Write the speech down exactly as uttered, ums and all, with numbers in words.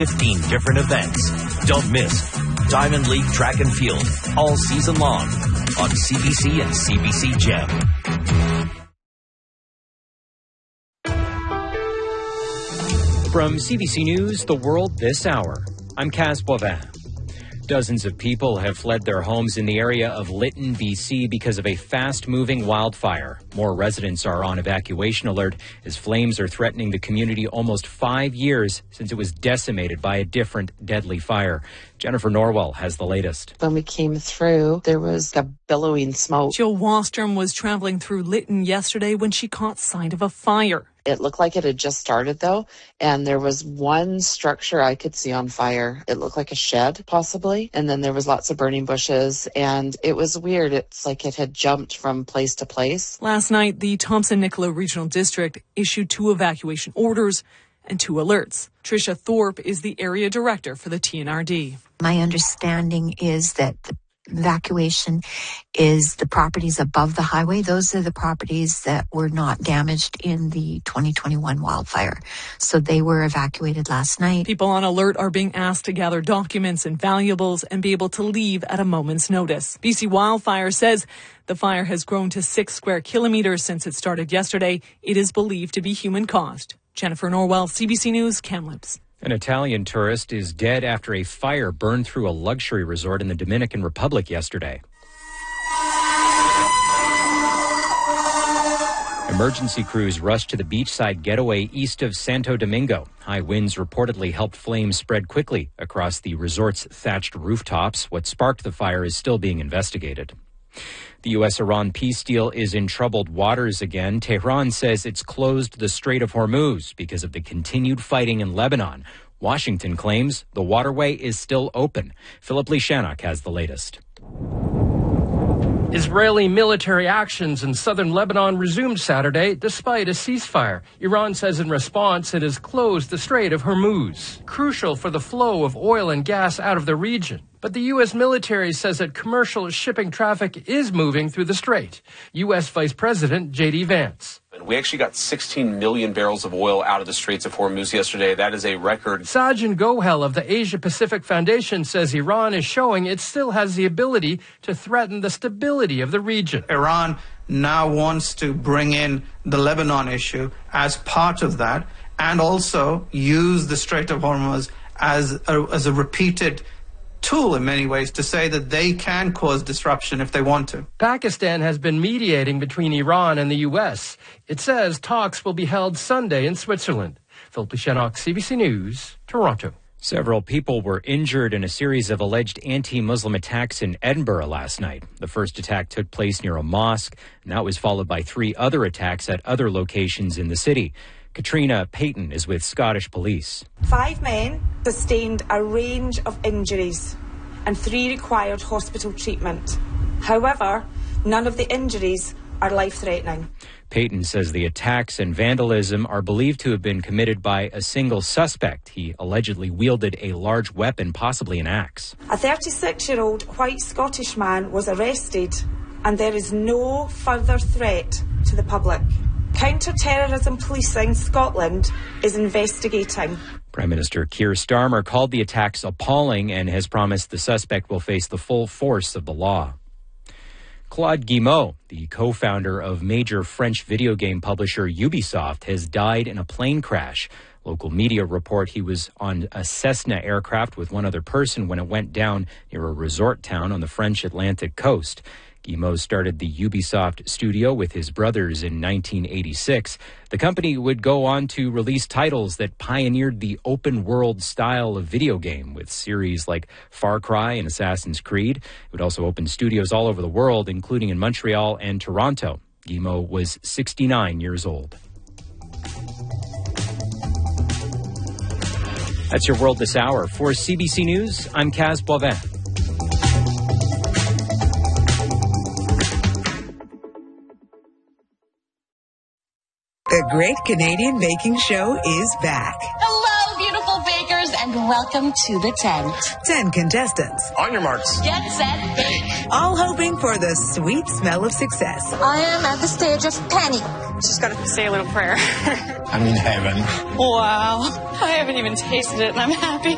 fifteen different events. Don't miss Diamond League Track and Field all season long on C B C and C B C Gem. From C B C News, The World This Hour, I'm Kaz Boivin. Dozens of people have fled their homes in the area of Lytton, B C because of a fast-moving wildfire. More residents are on evacuation alert as flames are threatening the community almost five years since it was decimated by a different deadly fire. Jennifer Norwell has the latest. When we came through, there was a billowing smoke. Jill Wostrom was traveling through Lytton yesterday when she caught sight of a fire. It looked like it had just started, though, and there was one structure I could see on fire. It looked like a shed, possibly, and then there was lots of burning bushes, and it was weird. It's like it had jumped from place to place. Last night, the Thompson-Nicola Regional District issued two evacuation orders and two alerts. Tricia Thorpe is the area director for the T N R D. My understanding is that the evacuation is the properties above the highway. Those are the properties that were not damaged in the twenty twenty-one wildfire. So they were evacuated last night. People on alert are being asked to gather documents and valuables and be able to leave at a moment's notice. B C Wildfire says the fire has grown to six square kilometers since it started yesterday. It is believed to be human-caused. Jennifer Norwell, C B C News, Kamloops. An Italian tourist is dead after a fire burned through a luxury resort in the Dominican Republic yesterday. Emergency crews rushed to the beachside getaway east of Santo Domingo. High winds reportedly helped flames spread quickly across the resort's thatched rooftops. What sparked the fire is still being investigated. The U S Iran peace deal is in troubled waters again. Tehran says it's closed the Strait of Hormuz because of the continued fighting in Lebanon. Washington claims the waterway is still open. Philip Lishanok has the latest. Israeli military actions in southern Lebanon resumed Saturday despite a ceasefire. Iran says in response it has closed the Strait of Hormuz, crucial for the flow of oil and gas out of the region. But the U S military says that commercial shipping traffic is moving through the strait. U S Vice President J D Vance. We actually got sixteen million barrels of oil out of the Straits of Hormuz yesterday. That is a record. Sajjan Gohel of the Asia Pacific Foundation says Iran is showing it still has the ability to threaten the stability of the region. Iran now wants to bring in the Lebanon issue as part of that and also use the Strait of Hormuz as a, as a repeated tool in many ways to say that they can cause disruption if they want to. Pakistan has been mediating between Iran and the U S. It says talks will be held Sunday in Switzerland. Philip Lishanok, C B C News, Toronto. Several people were injured in a series of alleged anti-Muslim attacks in Edinburgh last night. The first attack took place near a mosque, and that was followed by three other attacks at other locations in the city. Katrina Payton is with Scottish Police. Five men sustained a range of injuries and three required hospital treatment. However, none of the injuries are life-threatening. Payton says the attacks and vandalism are believed to have been committed by a single suspect. He allegedly wielded a large weapon, possibly an axe. A thirty-six-year-old white Scottish man was arrested, and there is no further threat to the public. Counter-terrorism policing Scotland is investigating. Prime Minister Keir Starmer called the attacks appalling and has promised the suspect will face the full force of the law. Claude Guillemot, the co-founder of major French video game publisher Ubisoft, has died in a plane crash. Local media report he was on a Cessna aircraft with one other person when it went down near a resort town on the French Atlantic coast. Guillemot started the Ubisoft studio with his brothers in nineteen eighty-six. The company would go on to release titles that pioneered the open-world style of video game with series like Far Cry and Assassin's Creed. It would also open studios all over the world, including in Montreal and Toronto. Guillemot was sixty-nine years old. That's your World This Hour. For C B C News, I'm Kaz Boivin. The Great Canadian Baking Show is back. Hello, beautiful bakers, and welcome to the tent. Ten contestants. On your marks. Get set, bake. All hoping for the sweet smell of success. I am at the stage of panic. Just gotta say a little prayer. I'm in heaven. Wow. I haven't even tasted it, and I'm happy.